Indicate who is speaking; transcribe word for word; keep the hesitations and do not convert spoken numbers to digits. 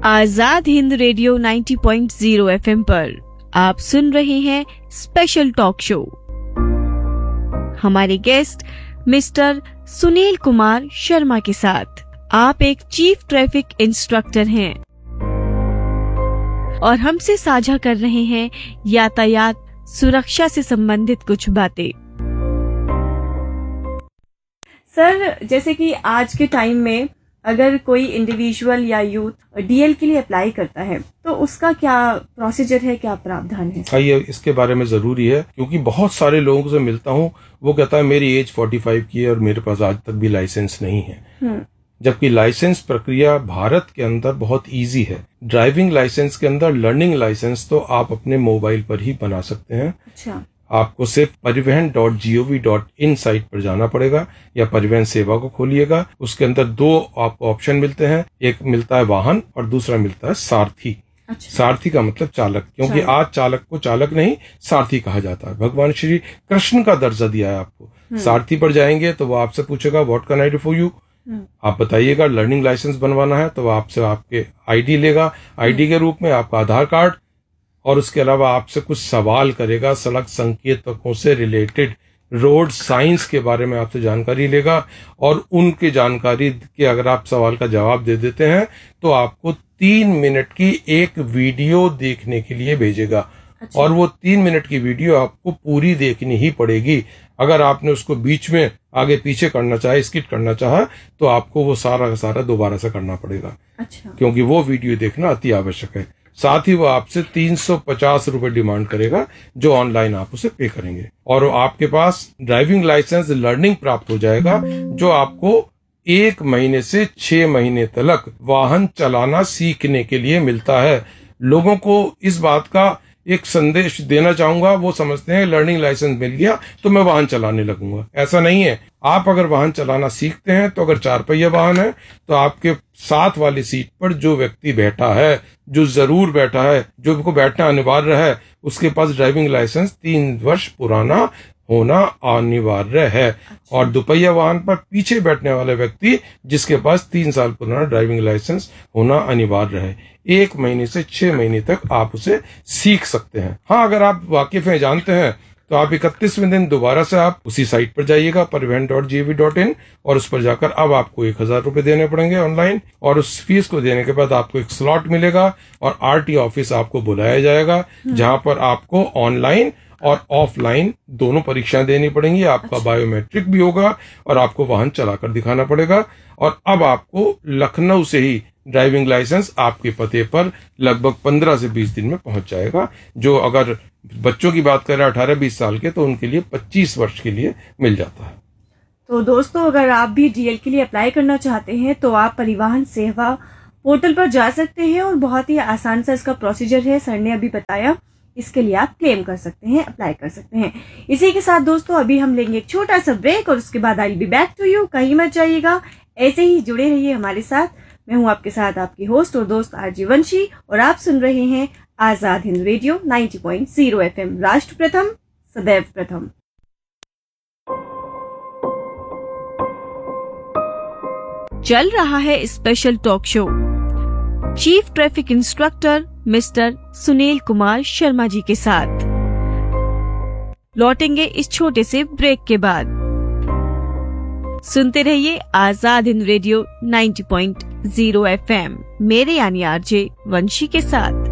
Speaker 1: Azad Hind radio नब्बे point zero FM पर आप सुन रहे हैं स्पेशल टॉक शो। हमारे गेस्ट मिस्टर सुनील कुमार शर्मा के साथ। आप एक चीफ ट्रैफिक इंस्ट्रक्टर हैं और हमसे साझा कर रहे हैं यातायात सुरक्षा से संबंधित कुछ बातें। सर, जैसे कि आज के टाइम में अगर कोई इंडिविजुअल या यूथ डीएल के लिए अप्लाई करता है तो उसका क्या प्रोसीजर है, क्या प्रावधान है?
Speaker 2: हाँ, ये इसके बारे में जरूरी है, क्योंकि बहुत सारे लोगों से मिलता हूँ, वो कहता है मेरी एज पैंतालीस की है और मेरे पास आज तक भी लाइसेंस नहीं है। जबकि लाइसेंस प्रक्रिया भारत के अंदर बहुत इजी है। ड्राइविंग लाइसेंस के अंदर लर्निंग लाइसेंस तो आप अपने मोबाइल पर ही बना सकते हैं।
Speaker 1: अच्छा।
Speaker 2: आपको सिर्फ परिवहन dot G O V dot in site पर जाना पड़ेगा या परिवहन सेवा को खोलिएगा। उसके अंदर दो आपको ऑप्शन मिलते हैं, एक मिलता है वाहन और दूसरा मिलता है सारथी।
Speaker 1: अच्छा।
Speaker 2: सारथी का मतलब चालक, क्योंकि आज चालक को चालक नहीं सारथी कहा जाता है। भगवान श्री कृष्ण का दर्जा दिया है आपको। सारथी पर जाएंगे तो वो आपसे पूछेगा what can I do for you, आप बताइएगा। लर्निंग लाइसेंस बनवाना है तो आपसे आपके आईडी लेगा, आईडी के रूप में आपका आधार कार्ड, और उसके अलावा आपसे कुछ सवाल करेगा सड़क संकेतकों से रिलेटेड, रोड साइंस के बारे में आपसे जानकारी लेगा, और उनकी जानकारी के अगर आप सवाल का जवाब दे देते हैं तो आपको तीन मिनट की एक वीडियो देखने के लिए भेजेगा। अच्छा। और वो तीन मिनट की वीडियो आपको पूरी देखनी ही पड़ेगी। अगर आपने उसको बीच में आगे पीछे करना चाहे, स्किप करना चाहा, तो आपको वो सारा का सारा दोबारा से करना पड़ेगा।
Speaker 1: अच्छा।
Speaker 2: क्योंकि वो वीडियो देखना अति आवश्यक है। साथ ही वो आपसे तीन सौ पचास रुपए डिमांड करेगा, जो ऑनलाइन आप उसे पे करेंगे, और आपके पास ड्राइविंग लाइसेंस लर्निंग प्राप्त हो जाएगा, जो आपको एक महीने से छह महीने तक वाहन चलाना सीखने के लिए मिलता है। लोगों को इस बात का एक संदेश देना चाहूंगा, वो समझते हैं लर्निंग लाइसेंस मिल गया तो मैं वाहन चलाने लगूंगा। ऐसा नहीं है। आप अगर वाहन चलाना सीखते हैं तो अगर चार पहिया वाहन है तो आपके साथ वाली सीट पर जो व्यक्ति बैठा है, जो जरूर बैठा है, जो को बैठना अनिवार्य है, उसके पास ड्राइविंग लाइसेंस तीन वर्ष पुराना होना अनिवार्य है। और दुपहिया वाहन पर पीछे बैठने वाले व्यक्ति जिसके पास तीन साल पुराना ड्राइविंग लाइसेंस होना अनिवार्य है। एक महीने से छह महीने तक आप उसे सीख सकते हैं। हाँ, अगर आप वाकिफ हैं, जानते हैं, तो आप इकतीसवें दिन दोबारा से आप उसी साइट पर जाइएगा परिवहन dot G O V dot in, और उस पर जाकर अब आपको एक हजार रुपए देने पड़ेंगे ऑनलाइन, और उस फीस को देने के बाद आपको एक स्लॉट मिलेगा और आरटी ऑफिस आपको बुलाया जाएगा, जहां पर आपको ऑनलाइन और ऑफलाइन दोनों परीक्षाएं देनी पड़ेंगी। आपका अच्छा। बायोमेट्रिक भी होगा और आपको वाहन चलाकर दिखाना पड़ेगा, और अब आपको लखनऊ से ही ड्राइविंग लाइसेंस आपके पते पर लगभग पंद्रह से बीस दिन में पहुंच जाएगा। जो अगर बच्चों की बात करें अठारह बीस साल के, तो उनके लिए पच्चीस वर्ष के लिए मिल जाता है।
Speaker 1: तो दोस्तों, अगर आप भी डीएल के लिए अप्लाई करना चाहते हैं तो आप परिवहन सेवा पोर्टल पर जा सकते हैं, और बहुत ही आसान सा इसका प्रोसीजर है, सर ने अभी बताया। इसके लिए आप क्लेम कर सकते हैं, अप्लाई कर सकते हैं। इसी के साथ दोस्तों, अभी हम लेंगे एक छोटा सा ब्रेक और उसके बाद I will be back to you. कहीं मत जाइएगा, ऐसे ही जुड़े रहिए हमारे साथ। मैं हूं आपके साथ आपकी होस्ट और दोस्त आरजे वंशी, और आप सुन रहे हैं आजाद हिंद रेडियो नब्बे पॉइंट ज़ीरो एफएम। राष्ट्र प्रथम, सदैव प्रथम। चल रहा है special talk show chief traffic instructor mister Sunil Kumar Sharma ji के साथ। लौटेंगे इस छोटे से ब्रेक के बाद। सुनते रहिए आजाद हिंद रेडियो नब्बे पॉइंट ज़ीरो एफएम, मेरे यानी आरजे वंशी के साथ।